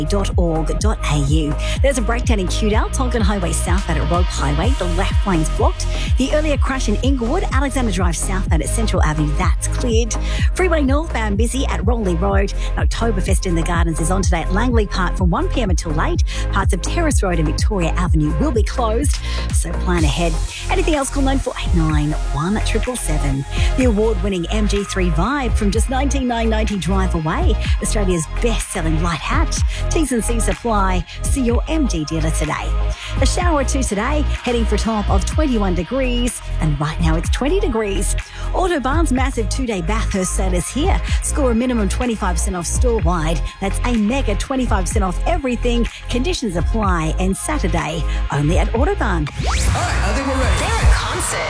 .org.au. There's a breakdown in Cudal, Tonkin Highway southbound at Rope Highway. The left lane's blocked. The earlier crash in Inglewood, Alexander Drive southbound at Central Avenue, that's cleared. Freeway northbound busy at Roley Road. Oktoberfest in the Gardens is on today at Langley Park from 1 p.m. until late. Parts of Terrace Road and Victoria Avenue will be closed, so plan ahead. Anything else, call 9489 1777. The award-winning MG3 Vibe from just $19,990 drive away. Australia's best-selling light hatch. T's and C's apply. See your MG dealer today. A shower or two today, heading for a top of 21 degrees, and right now it's 20 degrees. Autobarn's massive 2-day Bathurst sale is here. Score a minimum 25% off store-wide. That's a mega 25% off everything. Conditions apply, and Saturday only at Autobarn. All right, I think we're ready. They're in concert.